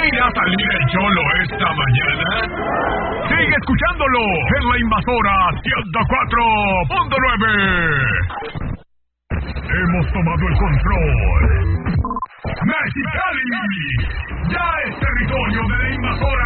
irá a salir el Cholo esta mañana? Sigue escuchándolo en La Invasora 104.9. Hemos tomado el control. Mexicali ya es territorio de La Invasora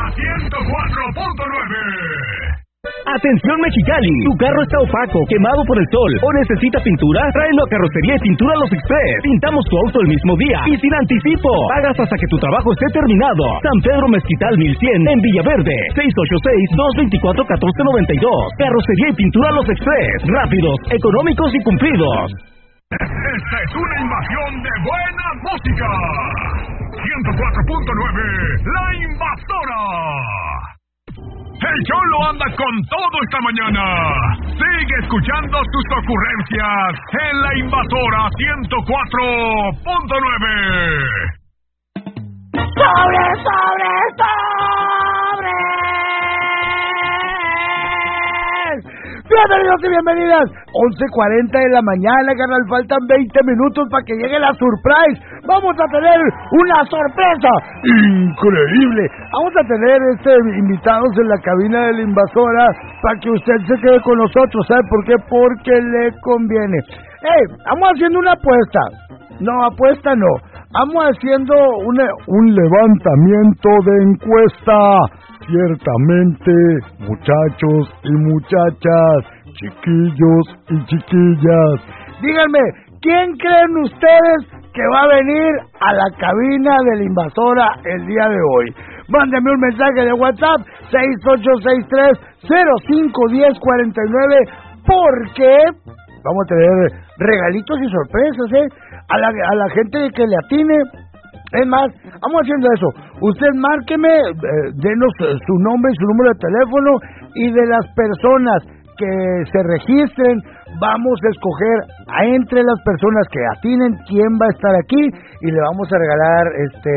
104.9. Atención Mexicali, tu carro está opaco, quemado por el sol o necesita pintura, tráelo a Carrocería y Pintura Los Express. Pintamos tu auto el mismo día y sin anticipo. Pagas hasta que tu trabajo esté terminado. San Pedro Mezquital 1100 en Villaverde. 686-224-1492. Carrocería y Pintura Los Express. Rápidos, económicos y cumplidos. Esta es una invasión de buena música. 104.9, La Invasora. El Cholo anda con todo esta mañana. Sigue escuchando sus ocurrencias en La Invasora 104.9. ¡Sobre! Bienvenidos y bienvenidas. 11:40 de la mañana, carnal. Faltan 20 minutos para que llegue la surprise. Vamos a tener una sorpresa increíble. Vamos a tener invitados en la cabina de La Invasora para que usted se quede con nosotros. ¿Sabe por qué? Porque le conviene. Vamos haciendo una apuesta. No, apuesta no. Vamos haciendo un levantamiento de encuesta. Ciertamente, muchachos y muchachas, chiquillos y chiquillas, díganme, ¿quién creen ustedes que va a venir a la cabina de La Invasora el día de hoy? Mándenme un mensaje de WhatsApp 6863-051049 porque vamos a tener regalitos y sorpresas, a la gente que le atine. Es más, vamos haciendo eso. Usted márqueme, denos su nombre y su número de teléfono, y de las personas que se registren, vamos a escoger entre las personas que atinen quién va a estar aquí, y le vamos a regalar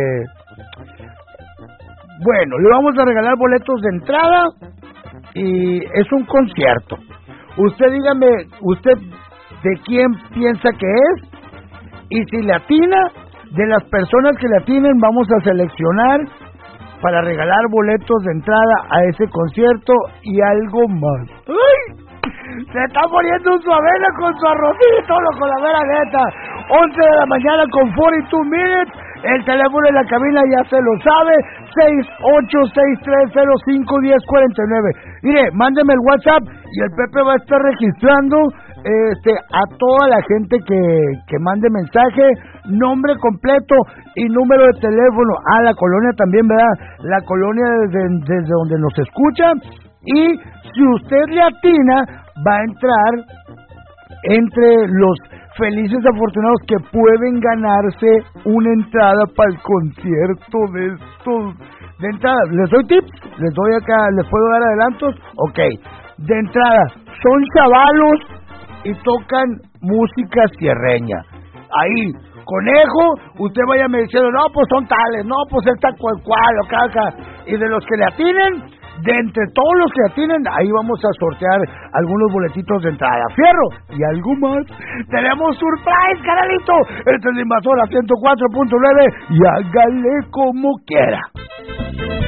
le vamos a regalar boletos de entrada, y es un concierto. Usted dígame, usted de quién piensa que es, y si le atina, de las personas que le atinen, vamos a seleccionar para regalar boletos de entrada a ese concierto y algo más. ¡Ay! Se está poniendo un suavena con su arrocito, con la vera neta. 11 de la mañana con 42 minutes. El teléfono de la cabina ya se lo sabe, 6863051049. Mire, mándeme el WhatsApp y el Pepe va a estar registrando a toda la gente que mande mensaje, nombre completo y número de teléfono. La colonia también, ¿verdad? La colonia desde donde nos escucha. Y si usted le atina, va a entrar entre los felices afortunados que pueden ganarse una entrada para el concierto de entrada. ¿Les doy tips? ¿Les puedo dar adelantos? Ok. De entrada, son chavalos y tocan música sierreña. Ahí, conejo, usted vaya me diciendo, no, pues son tales, no, pues esta cual, o caca. Y de los que le atinen, de entre todos los que atinen, ahí vamos a sortear algunos boletitos de entrada. ¡Fierro! Y algo más. Tenemos surprise, caralito. Esta es La Invasora 104.9 y hágale como quiera.